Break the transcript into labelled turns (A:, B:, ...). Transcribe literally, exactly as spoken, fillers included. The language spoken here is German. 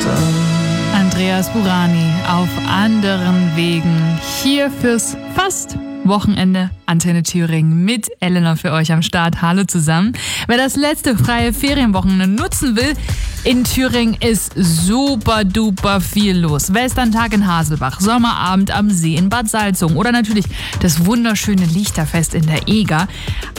A: Andreas Burani auf anderen Wegen. Hier fürs fast Wochenende Antenne Thüringen mit Elena für euch am Start. Hallo zusammen. Wer das letzte freie Ferienwochenende nutzen will, in Thüringen ist super duper viel los. Westerntag in Haselbach, Sommerabend am See in Bad Salzungen oder natürlich das wunderschöne Lichterfest in der Eger.